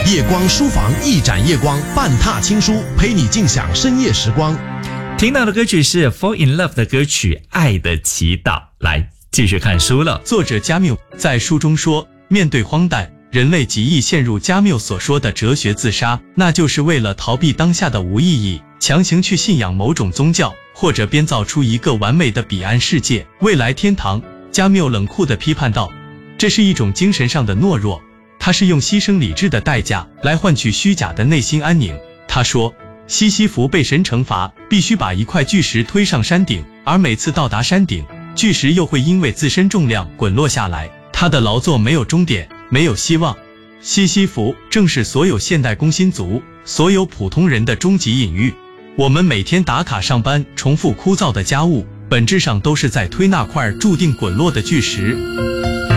夜光书房一盏夜光，半踏青书，陪你静享深夜时光。 听到的歌曲是 Fall in Love 的歌曲《爱的祈祷》。来，继续看书了。 作者加缪在书中说，面对荒诞，人类极易陷入加缪所说的哲学自杀，那就是为了逃避当下的无意义，强行去信仰某种宗教，或者编造出一个完美的彼岸世界、未来天堂。加缪冷酷地批判道，这是一种精神上的懦弱，他是用牺牲理智的代价来换取虚假的内心安宁。他说，西西弗被神惩罚，必须把一块巨石推上山顶，而每次到达山顶，巨石又会因为自身重量滚落下来，他的劳作没有终点，没有希望。西西弗正是所有现代工薪族、所有普通人的终极隐喻。我们每天打卡上班，重复枯燥的家务，本质上都是在推那块注定滚落的巨石。